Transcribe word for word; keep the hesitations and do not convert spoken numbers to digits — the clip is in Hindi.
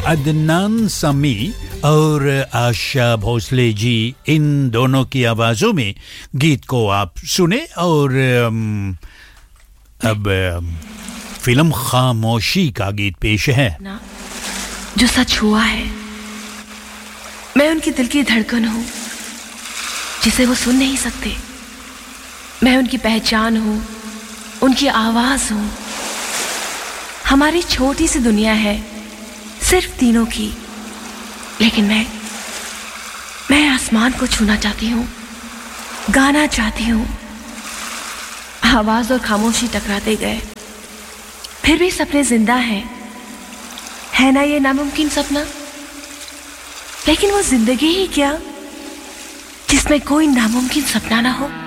अदनान समी और आशा भोसले जी, इन दोनों की आवाजों में गीत को आप सुने। और अब फिल्म खामोशी का गीत पेश है ना, जो सच हुआ है। मैं उनकी दिल की धड़कन हूं जिसे वो सुन नहीं सकते। मैं उनकी पहचान हूं, उनकी आवाज हूं। हमारी छोटी सी दुनिया है सिर्फ तीनों की, लेकिन मैं मैं आसमान को छूना चाहती हूँ, गाना चाहती हूँ। आवाज और खामोशी टकराते गए, फिर भी सपने जिंदा हैं। है ना ये नामुमकिन सपना? लेकिन वो जिंदगी ही क्या जिसमें कोई नामुमकिन सपना ना हो।